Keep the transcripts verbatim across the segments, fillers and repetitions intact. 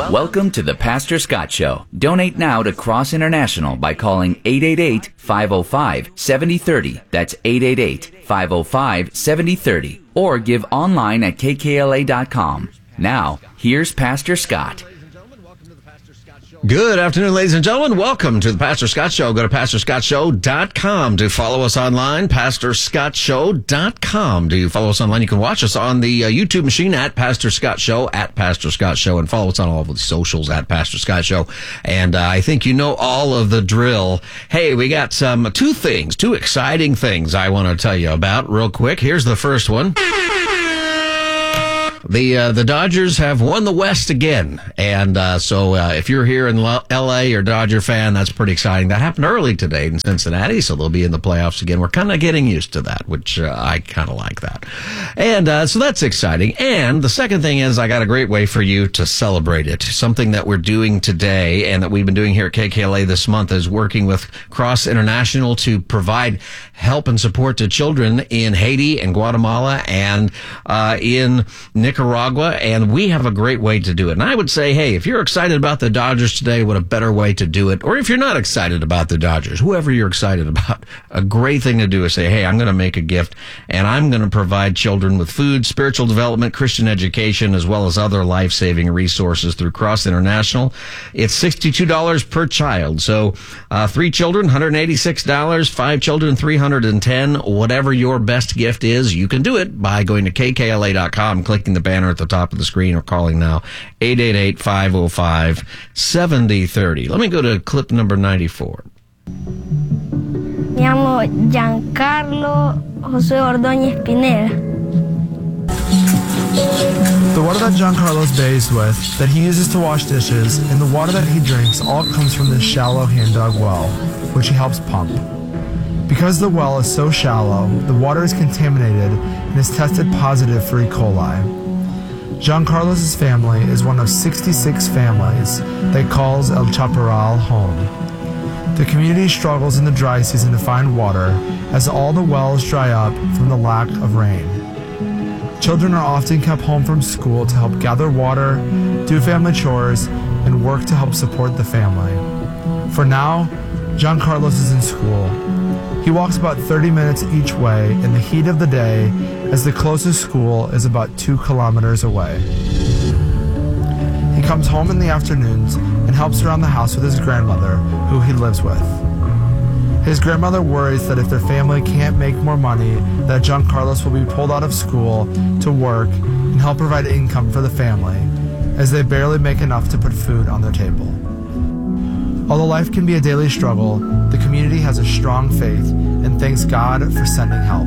Welcome to the Pastor Scott Show. Donate now to Cross International by calling eight eight eight, five oh five, seven oh three oh. That's eight eight eight, five oh five, seven oh three oh. Or give online at k k l a dot com. Now, here's Pastor Scott. Good afternoon, ladies and gentlemen. Welcome to the Pastor Scott Show. Go to pastor scott show dot com to follow us online, pastor scott show dot com. To follow us online, you can watch us on the uh, YouTube machine at Pastor Scott Show, at Pastor Scott Show, and follow us on all of the socials at Pastor Scott Show. And uh, I think you know all of the drill. Hey, we got some two things, two exciting things I want to tell you about real quick. Here's the first one. The uh, the Dodgers have won the West again, and uh, so uh, if you're here in L A, you're a Dodger fan, that's pretty exciting. That happened early today in Cincinnati, so they'll be in the playoffs again. We're kind of getting used to that, which uh, I kind of like that. And uh, so that's exciting. And the second thing is I got a great way for you to celebrate it. Something that we're doing today and that we've been doing here at K K L A this month is working with Cross International to provide help and support to children in Haiti and Guatemala and uh, in Nicaragua, and we have a great way to do it. And I would say, hey, if you're excited about the Dodgers today, what a better way to do it. Or if you're not excited about the Dodgers, whoever you're excited about, a great thing to do is say, hey, I'm going to make a gift, and I'm going to provide children with food, spiritual development, Christian education, as well as other life-saving resources through Cross International. It's sixty-two dollars per child. So uh, three children, one hundred eighty-six dollars, five children, three hundred ten dollars. Whatever your best gift is, you can do it by going to k k l a dot com, clicking the banner at the top of the screen, or calling now eight eight eight, five oh five, seven oh three oh. Let me go to clip number ninety-four. Me llamo Giancarlo José Ordóñez Pineda. The water that Giancarlo's bathes with, that he uses to wash dishes, and the water that he drinks all comes from this shallow hand-dug well, which he helps pump. Because the well is so shallow, the water is contaminated and is tested positive for E. coli. Giancarlo's family is one of sixty-six families that calls El Chaparral home. The community struggles in the dry season to find water, as all the wells dry up from the lack of rain. Children are often kept home from school to help gather water, do family chores, and work to help support the family. For now, Giancarlos is in school. He walks about thirty minutes each way in the heat of the day, as the closest school is about two kilometers away. He comes home in the afternoons and helps around the house with his grandmother, who he lives with. His grandmother worries that if their family can't make more money, that Giancarlos will be pulled out of school to work and help provide income for the family, as they barely make enough to put food on their table. Although life can be a daily struggle, the community has a strong faith and thanks God for sending help.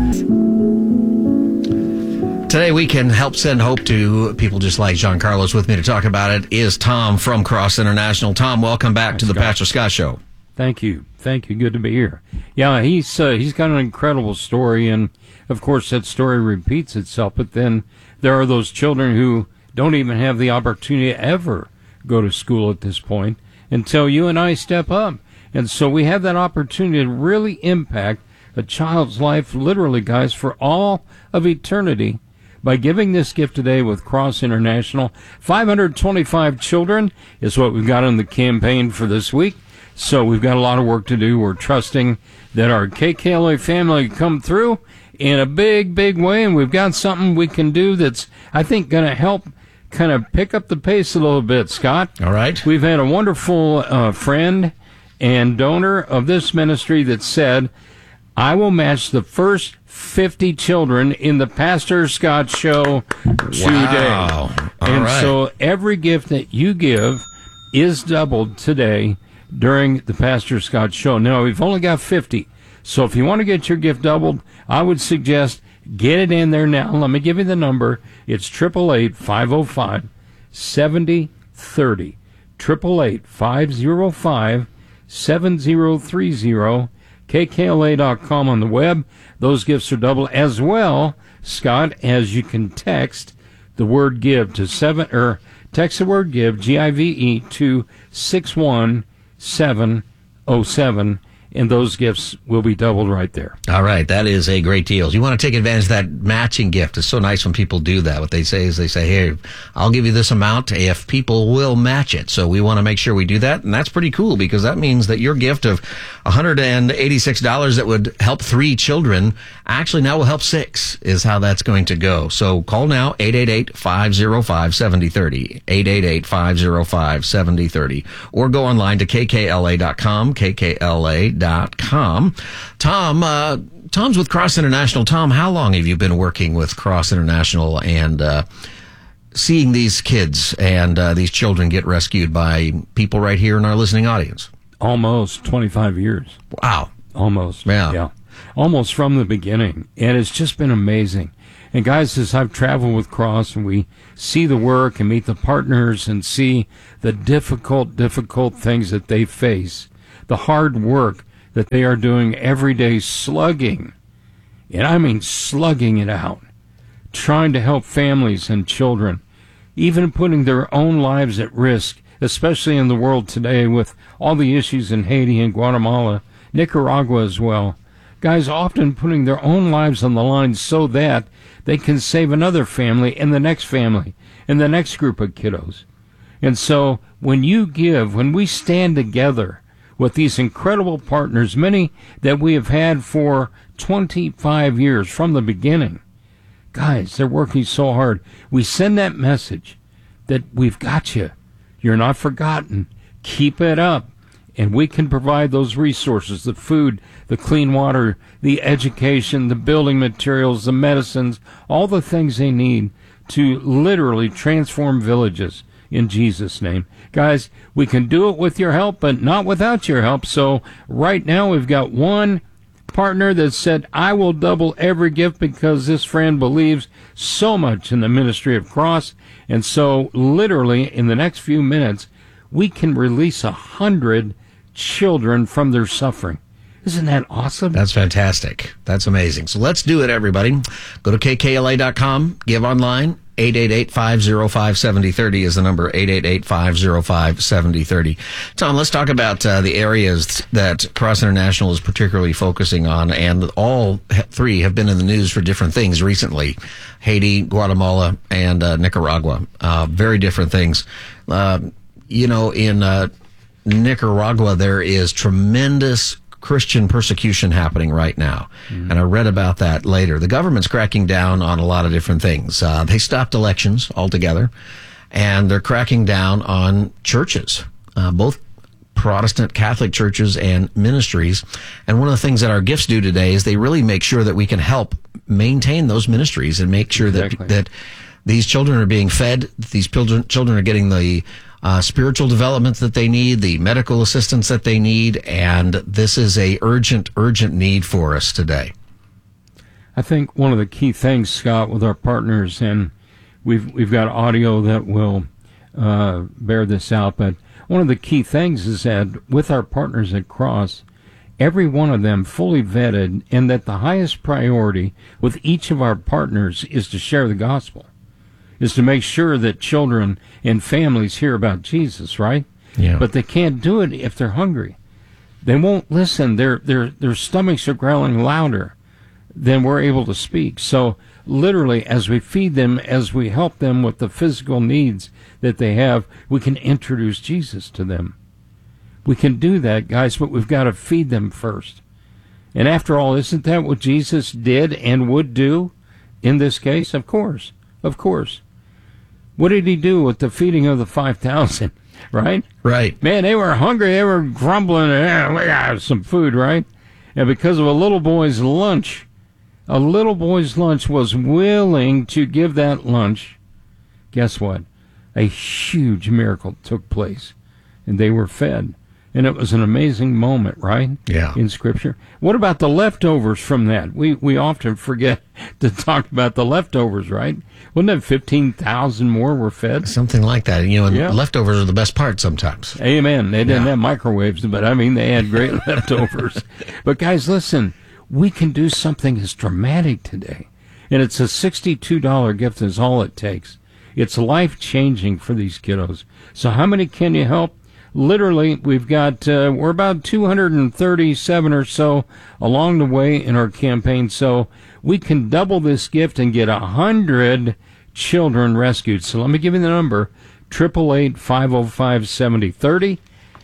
Today we can help send hope to people just like Giancarlo's. With me to talk about it is Tom from Cross International. Tom, welcome back Hi, to the Scott. Pastor Scott Show. Thank you. Thank you. Good to be here. Yeah, he's uh, he's got an incredible story, and of course that story repeats itself, but then there are those children who don't even have the opportunity to ever go to school at this point until you and I step up. And so we have that opportunity to really impact a child's life, literally, guys, for all of eternity by giving this gift today with Cross International. five hundred twenty-five children is what we've got on the campaign for this week. So we've got a lot of work to do. We're trusting that our K K L A family come through in a big, big way, and we've got something we can do that's, I think, going to help kind of pick up the pace a little bit, Scott. All right. We've had a wonderful uh, friend and donor of this ministry that said, I will match the first fifty children in the Pastor Scott Show today. Wow. All and right. so every gift that you give is doubled today during the Pastor Scott Show. Now, we've only got fifty. So if you want to get your gift doubled, I would suggest get it in there now. Let me give you the number. It's eight eight eight, five oh five, seven oh three oh. eight eight eight, five oh five, seven oh three oh. K K L A dot com on the web. Those gifts are double as well, Scott, as you can text the word give to seven or text the word give, G I V E, to six one seven oh seven. and those gifts will be doubled right there. All right, that is a great deal. You want to take advantage of that matching gift. It's so nice when people do that. What they say is they say, hey, I'll give you this amount if people will match it. So we want to make sure we do that, and that's pretty cool because that means that your gift of one hundred eighty-six dollars that would help three children actually now will help six is how that's going to go. So call now, eight eight eight, five oh five, seven oh three oh, eight eight eight, five oh five, seven oh three oh, or go online to k k l a dot com, k k l a dot com. Tom, uh, Tom's with Cross International. Tom, how long have you been working with Cross International and uh, seeing these kids and uh, these children get rescued by people right here in our listening audience? Almost twenty-five years. Wow. Almost. Yeah. Yeah. Almost from the beginning. And it's just been amazing. And guys, as I've traveled with Cross and we see the work and meet the partners and see the difficult, difficult things that they face, the hard work that they are doing every day, slugging, and I mean slugging it out, trying to help families and children, even putting their own lives at risk, especially in the world today with all the issues in Haiti and Guatemala, Nicaragua as well. Guys often putting their own lives on the line so that they can save another family and the next family and the next group of kiddos. And so when you give, when we stand together with these incredible partners, many that we have had for twenty-five years from the beginning, guys, they're working so hard. We send that message that we've got you. You're not forgotten. Keep it up. And we can provide those resources, the food, the clean water, the education, the building materials, the medicines, all the things they need to literally transform villages in Jesus' name. Guys, we can do it with your help, but not without your help. So right now we've got one partner that said, I will double every gift because this friend believes so much in the ministry of Cross. And so literally in the next few minutes, we can release a hundred children from their suffering. Isn't that awesome? That's fantastic. That's amazing. So let's do it, everybody. Go to k k l a dot com, give online. eight eight eight, five oh five, seven oh three oh is the number, eight eight eight, five oh five, seven oh three oh. Tom, let's talk about uh, the areas that Cross International is particularly focusing on, and all three have been in the news for different things recently. Haiti, Guatemala, and uh, Nicaragua. Uh, very different things. Uh, you know, in uh, Nicaragua, there is tremendous Christian persecution happening right now. Mm-hmm. And I read about that later. The government's cracking down on a lot of different things. Uh, they stopped elections altogether, and they're cracking down on churches, uh, both Protestant Catholic churches and ministries. And one of the things that our gifts do today is they really make sure that we can help maintain those ministries and make sure exactly. that that these children are being fed, that these children, children are getting the Uh, spiritual development that they need, the medical assistance that they need, and this is a urgent, urgent need for us today. I think one of the key things, Scott, with our partners, and we've we've got audio that will uh, bear this out, but one of the key things is that with our partners at Cross, every one of them fully vetted, and that the highest priority with each of our partners is to share the gospel. Is to make sure that children and families hear about Jesus, right? Yeah. But they can't do it if they're hungry. They won't listen. Their their their stomachs are growling louder than we're able to speak. So literally, as we feed them, as we help them with the physical needs that they have, we can introduce Jesus to them. We can do that, guys, but we've got to feed them first. And after all, isn't that what Jesus did and would do in this case? Of course. Of course. What did he do with the feeding of the five thousand, right? Right. Man, they were hungry. They were grumbling. Eh, we got some food, right? And because of a little boy's lunch, a little boy's lunch was willing to give that lunch, guess what? A huge miracle took place, and they were fed. And it was an amazing moment, right? Yeah. In Scripture. What about the leftovers from that? We we often forget to talk about the leftovers, right? Wasn't that fifteen thousand more were fed? Something like that. You know, and yeah. leftovers are the best part sometimes. Amen. They didn't yeah. have microwaves, but I mean, they had great leftovers. But guys, listen, we can do something as dramatic today. And it's a sixty-two dollars gift is all it takes. It's life-changing for these kiddos. So how many can you help? literally, we've got, uh, we're about two hundred thirty-seven or so along the way in our campaign. So we can double this gift and get one hundred children rescued. So let me give you the number, eight eight eight, five oh five, seven oh three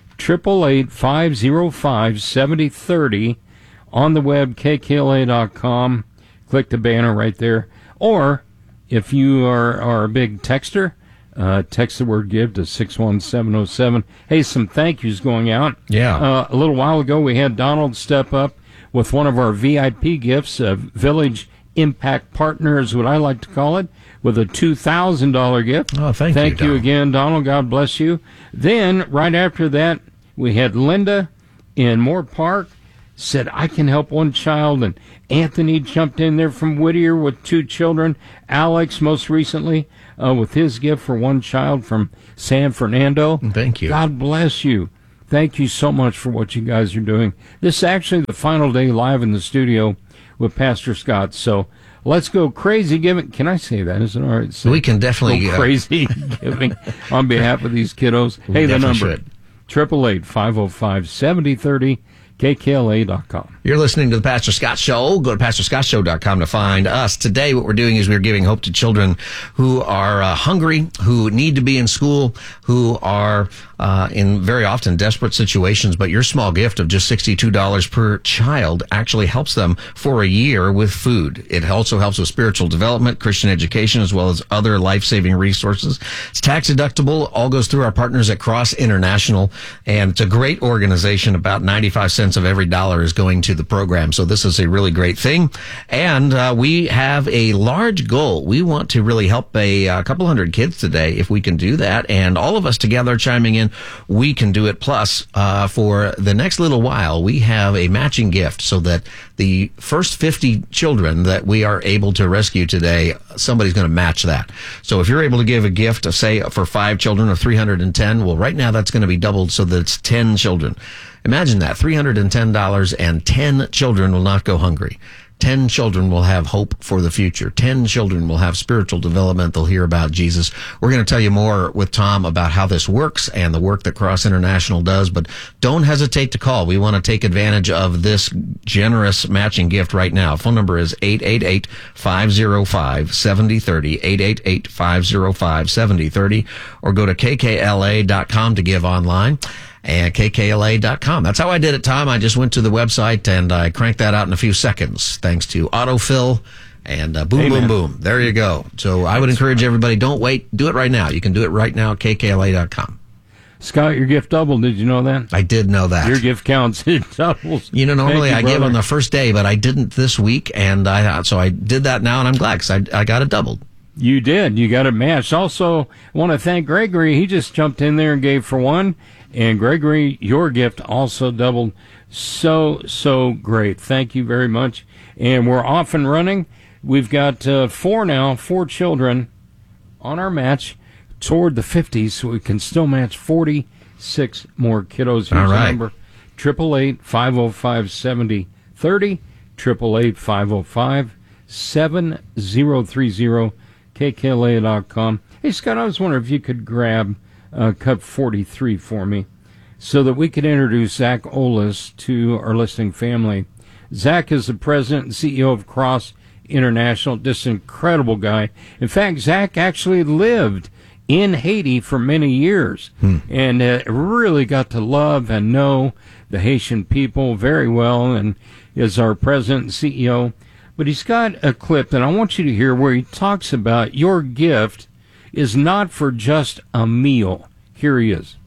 oh, eight eight eight, five oh five, seven oh three oh, on the web, K K L A dot com. Click the banner right there. Or if you are, are a big texter, uh, text the word give to six one seven oh seven. Hey, some thank yous going out. Yeah. Uh, a little while ago, we had Donald step up with one of our V I P gifts, a Village Impact Partner is what I like to call it, with a two thousand dollars gift. Oh, thank you, Thank you Donald. again, Donald. God bless you. Then, right after that, we had Linda in Moore Park, said, I can help one child, and Anthony jumped in there from Whittier with two children. Alex, most recently, uh, with his gift for one child from San Fernando. Thank you. God bless you. Thank you so much for what you guys are doing. This is actually the final day live in the studio with Pastor Scott, so let's go crazy giving. Can I say that? Is it all right? Say, We can definitely go uh, crazy giving on behalf of these kiddos. We Hey, the definitely number, should. triple eight, five oh five, seven oh three oh, K K L A dot com. You're listening to the Pastor Scott Show. Go to pastor scott show dot com to find us. Today, what we're doing is we're giving hope to children who are uh, hungry, who need to be in school, who are uh, in very often desperate situations. But your small gift of just sixty-two dollars per child actually helps them for a year with food. It also helps with spiritual development, Christian education, as well as other life-saving resources. It's tax deductible. All goes through our partners at Cross International. And it's a great organization. About ninety-five cents of every dollar is going to the program. So this is a really great thing. And uh, we have a large goal. We want to really help a, a couple hundred kids today if we can do that. And all of us together chiming in, we can do it. Plus, uh, for the next little while, we have a matching gift so that the first fifty children that we are able to rescue today, somebody's going to match that. So if you're able to give a gift, say for five children of three hundred ten, well, right now that's going to be doubled so that it's ten children. Imagine that, three hundred ten dollars and ten children will not go hungry. ten children will have hope for the future. ten children will have spiritual development. They'll hear about Jesus. We're going to tell you more with Tom about how this works and the work that Cross International does, but don't hesitate to call. We want to take advantage of this generous matching gift right now. Phone number is eight eight eight, five oh five, seven oh three oh, eight eight eight, five oh five, seven oh three oh, or go to K K L A dot com to give online. And K K L A dot com. That's how I did it, Tom. I just went to the website and I cranked that out in a few seconds, thanks to autofill and uh, boom, Amen. boom, boom. There you go. So I would encourage everybody, don't wait. Do it right now. You can do it right now at K K L A dot com. Scott, your gift doubled. Did you know that? I did know that. Your gift counts. It doubles. You know, normally Thank you, I give brother. on the first day, but I didn't this week. And I so I did that now, and I'm glad because I, I got it doubled. You did. You got it matched. Also, I want to thank Gregory. He just jumped in there and gave for one. And Gregory, your gift also doubled. So, so great. Thank you very much. And we're off and running. We've got uh, four now, four children on our match toward the fifties, so we can still match forty-six more kiddos. Here's All right. the number, eight eight eight, five oh five, seven oh three oh, eight eight eight, five oh five, seven oh three oh, K K L A dot com. Hey, Scott, I was wondering if you could grab uh, Cup forty-three for me so that we could introduce Zach Olis to our listening family. Zach is the president and C E O of Cross International, this incredible guy. In fact, Zach actually lived in Haiti for many years hmm. and uh, really got to love and know the Haitian people very well, and is our president and C E O. But he's got a clip that I want you to hear where he talks about your gift is not for just a meal. Here he is.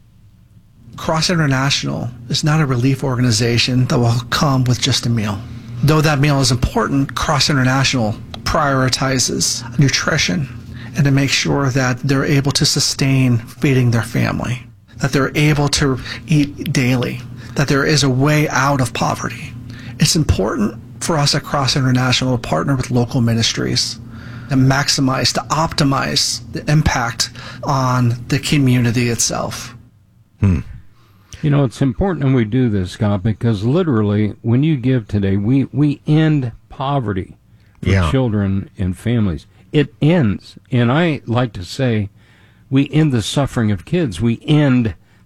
Cross International is not a relief organization that will come with just a meal. Though that meal is important, Cross International prioritizes nutrition and to make sure that they're able to sustain feeding their family, that they're able to eat daily, that there is a way out of poverty. It's important for us at Cross International to partner with local ministries and maximize, to optimize the impact on the community itself. Hmm. You know, it's important when we do this, Scott, because literally when you give today, we, we end poverty for Yeah. children and families. It ends, and I like to say, we end the suffering of kids. We end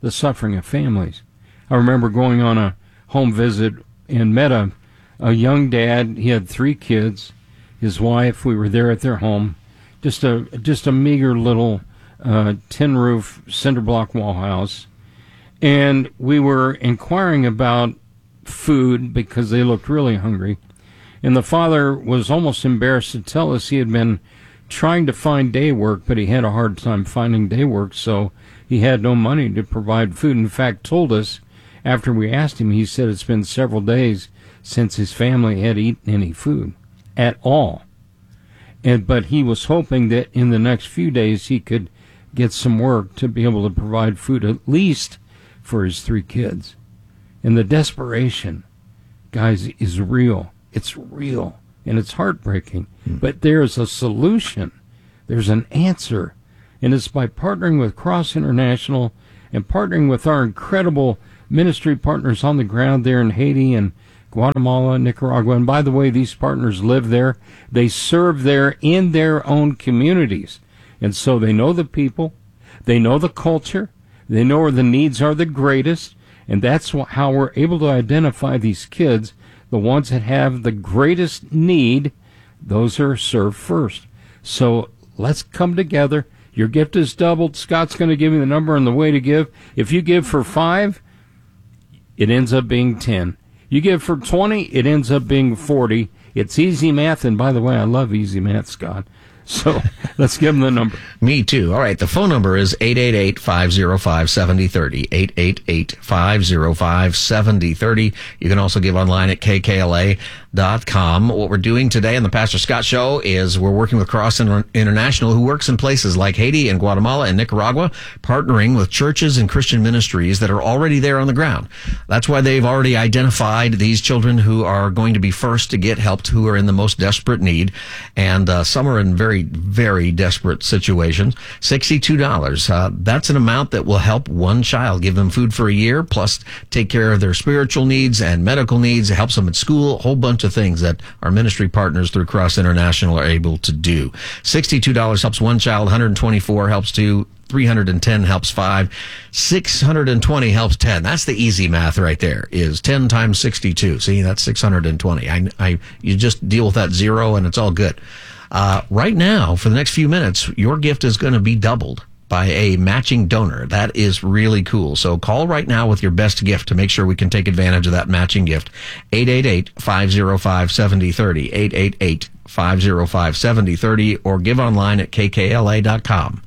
the suffering of families. I remember going on a home visit and met a, a young dad. He had three kids, his wife. We were there at their home, just a just a meager little uh, tin roof cinder block wall house, and we were inquiring about food because they looked really hungry. And the father was almost embarrassed to tell us he had been trying to find day work, but he had a hard time finding day work, so he had no money to provide food. In fact, told us after we asked him, he said it's been several days since his family had eaten any food at all. And but he was hoping that in the next few days he could get some work to be able to provide food at least for his three kids. And the desperation, guys, is real. It's real, and it's heartbreaking. Mm. But there's a solution. There's an answer. And it's by partnering with Cross International and partnering with our incredible ministry partners on the ground there in Haiti and Guatemala, Nicaragua. And by the way, these partners live there. They serve there in their own communities. And so they know the people. They know the culture. They know where the needs are the greatest. And that's how we're able to identify these kids. The ones that have the greatest need, those are served first. So let's come together. Your gift is doubled. Scott's going to give you the number and the way to give. If you give for five, it ends up being ten. You give for twenty, it ends up being forty. It's easy math. And by the way, I love easy math, Scott. So let's give them the number. Me too. All right. The phone number is eight eight eight, five oh five, seven oh three oh. eight eight eight, five oh five, seven oh three oh. You can also give online at K K L A dot com. What we're doing today on the Pastor Scott Show is we're working with Cross International, who works in places like Haiti and Guatemala and Nicaragua, partnering with churches and Christian ministries that are already there on the ground. That's why they've already identified these children who are going to be first to get helped, who are in the most desperate need. And uh, some are in very, very desperate situations. sixty-two dollars. Uh, that's an amount that will help one child, give them food for a year, plus take care of their spiritual needs and medical needs. It helps them at school, a whole bunch of things that our ministry partners through Cross International are able to do. sixty-two dollars helps one child, one hundred twenty-four helps two, three hundred ten helps five, six hundred twenty helps ten. That's the easy math right there, is ten times sixty-two. See, that's six hundred twenty. I, I, you just deal with that zero and it's all good. Uh, right now, for the next few minutes, your gift is going to be doubled by a matching donor. That is really cool. So call right now with your best gift to make sure we can take advantage of that matching gift. eight eight eight, five oh five, seven oh three oh. eight eight eight, five oh five, seven oh three oh, or give online at K K L A dot com.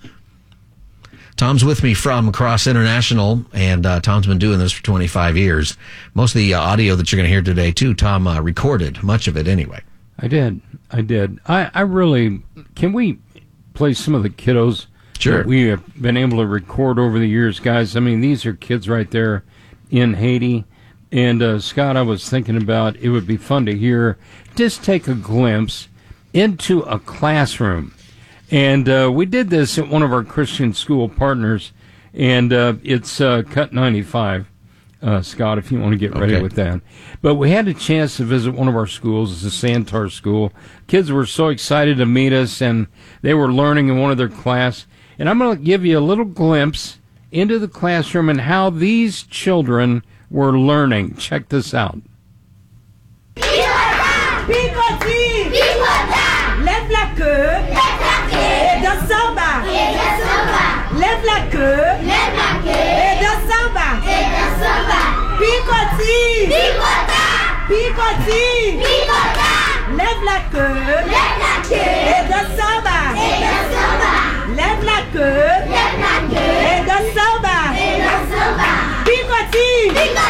Tom's with me from Cross International, and uh, Tom's been doing this for twenty-five years. Most of the uh, audio that you're going to hear today, too, Tom uh, recorded much of it anyway. I did. I did. I, I really... Can we play some of the kiddos Sure. that we have been able to record over the years, guys? I mean, these are kids right there in Haiti. And, uh, Scott, I was thinking about it would be fun to hear, just take a glimpse into a classroom. And uh, we did this at one of our Christian school partners, and uh, it's uh, Cut ninety-five, uh, Scott, if you want to get ready okay. with that. But we had a chance to visit one of our schools. It's a Santar school. Kids were so excited to meet us, and they were learning in one of their class. And I'm going to give you a little glimpse into the classroom and how these children were learning. Check this out. Picotis! Lève la queue! Et descends bas! Lève la queue! Et descends bas! Picotis! Picotis! Lève la queue! Et descends bas! Lève la queue!